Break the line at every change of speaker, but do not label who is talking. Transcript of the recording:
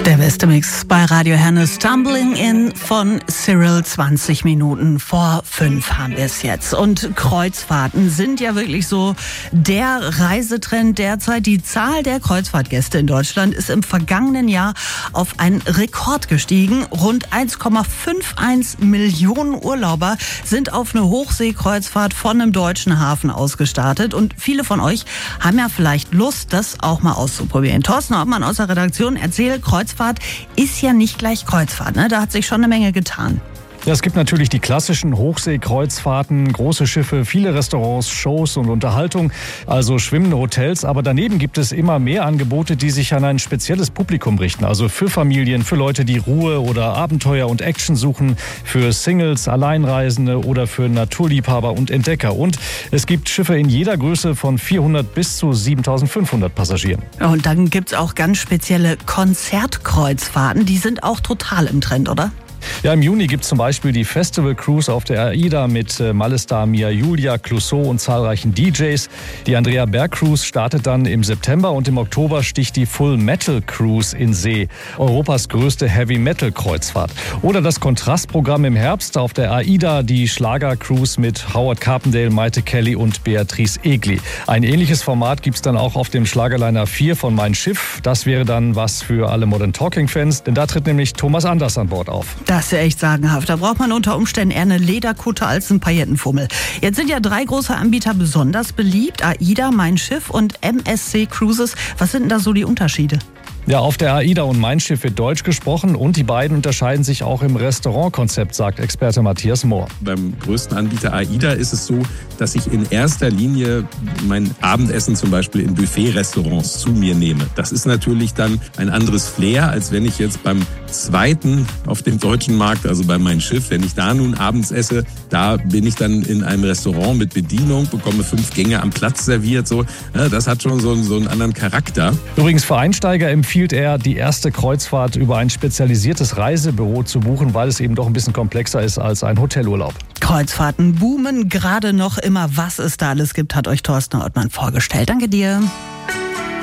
Der beste Mix bei Radio Herne, Stumbling In von Cyril. 20 Minuten vor 5 haben wir es jetzt. Und Kreuzfahrten sind ja wirklich so der Reisetrend derzeit. Die Zahl der Kreuzfahrtgäste in Deutschland ist im vergangenen Jahr auf einen Rekord gestiegen. Rund 1,51 Millionen Urlauber sind auf eine Hochseekreuzfahrt von einem deutschen Hafen aus gestartet. Und viele von euch haben ja vielleicht Lust, das auch mal auszuprobieren. Thorsten Hauptmann aus der Redaktion erzählt, Kreuzfahrt ist ja nicht gleich Kreuzfahrt, ne? Da hat sich schon eine Menge getan.
Ja, es gibt natürlich die klassischen Hochseekreuzfahrten, große Schiffe, viele Restaurants, Shows und Unterhaltung, also schwimmende Hotels. Aber daneben gibt es immer mehr Angebote, die sich an ein spezielles Publikum richten. Also für Familien, für Leute, die Ruhe oder Abenteuer und Action suchen, für Singles, Alleinreisende oder für Naturliebhaber und Entdecker. Und es gibt Schiffe in jeder Größe von 400 bis zu 7.500 Passagieren.
Und dann gibt's auch ganz spezielle Konzertkreuzfahrten. Die sind auch total im Trend, oder?
Ja, im Juni gibt es zum Beispiel die Festival Cruise auf der AIDA mit Malestar, Mia Julia, Clouseau und zahlreichen DJs. Die Andrea Berg Cruise startet dann im September und im Oktober sticht die Full Metal Cruise in See, Europas größte Heavy Metal Kreuzfahrt. Oder das Kontrastprogramm im Herbst auf der AIDA, die Schlager Cruise mit Howard Carpendale, Maite Kelly und Beatrice Egli. Ein ähnliches Format gibt es dann auch auf dem Schlagerliner 4 von Mein Schiff. Das wäre dann was für alle Modern Talking Fans, denn da tritt nämlich Thomas Anders an Bord auf.
Das ist ja echt sagenhaft. Da braucht man unter Umständen eher eine Lederkutte als einen Paillettenfummel. Jetzt sind ja 3 große Anbieter besonders beliebt. AIDA, Mein Schiff und MSC Cruises. Was sind denn da so die Unterschiede?
Ja, auf der AIDA und Mein Schiff wird Deutsch gesprochen und die beiden unterscheiden sich auch im Restaurantkonzept, sagt Experte Matthias Mohr.
Beim größten Anbieter AIDA ist es so, dass ich in erster Linie mein Abendessen zum Beispiel in Buffet-Restaurants zu mir nehme. Das ist natürlich dann ein anderes Flair, als wenn ich jetzt beim zweiten auf dem deutschen Markt, also bei Mein Schiff, wenn ich da nun abends esse, da bin ich dann in einem Restaurant mit Bedienung, bekomme 5 Gänge am Platz serviert. So, ja, das hat schon so einen anderen Charakter.
Übrigens für Einsteiger empfiehlt er, die erste Kreuzfahrt über ein spezialisiertes Reisebüro zu buchen, weil es eben doch ein bisschen komplexer ist als ein Hotelurlaub.
Kreuzfahrten boomen gerade noch immer. Was es da alles gibt, hat euch Thorsten Hauptmann vorgestellt. Danke dir.